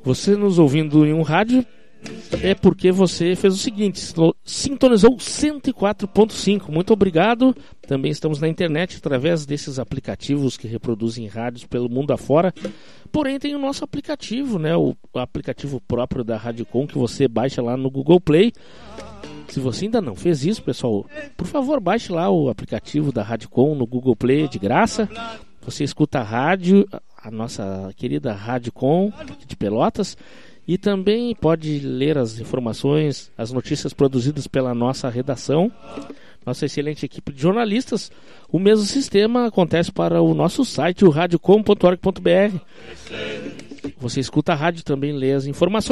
Você nos ouvindo em um rádio é porque você fez o seguinte, sintonizou 104.5. Muito obrigado. Também estamos na internet através desses aplicativos que reproduzem rádios pelo mundo afora. Porém tem o nosso aplicativo, né? O aplicativo próprio da Radicom, que você baixa lá no Google Play. Se você ainda não fez isso, pessoal, por favor, baixe lá o aplicativo da Radicom no Google Play de graça. Você escuta a rádio, a nossa querida Radicom de Pelotas, e também pode ler as informações, as notícias produzidas pela nossa redação, nossa excelente equipe de jornalistas. O mesmo sistema acontece para o nosso site, o radiocom.org.br. Você escuta a rádio, também lê as informações.